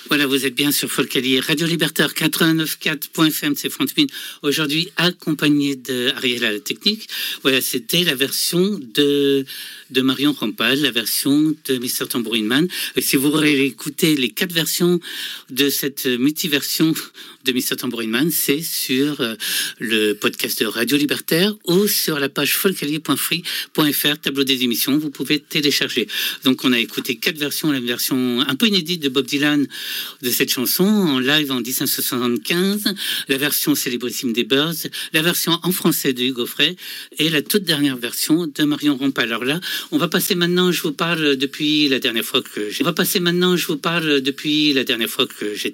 Voilà, vous êtes bien sur Folkalier, Radio Libertaire 89.4.fm, c'est Franck Smith. Aujourd'hui, accompagné d'Ariel à la technique. Voilà, c'était la version de Marion Rampal, la version de Mr. Tambourine Man. Et si vous réécoutez les 4 versions de cette multiversion de Mr. Tambourine Man, c'est sur le podcast de Radio Libertaire ou sur la page folkalier.free.fr, tableau des émissions, vous pouvez télécharger. Donc on a écouté 4 versions, la version un peu inédite de Bob Dylan de cette chanson en live en 1975, la version célébrissime des Birds, la version en français de Hugo Frey et la toute dernière version de Marion Rampal. Alors là, on va passer maintenant, je vous parle depuis la dernière fois que j'ai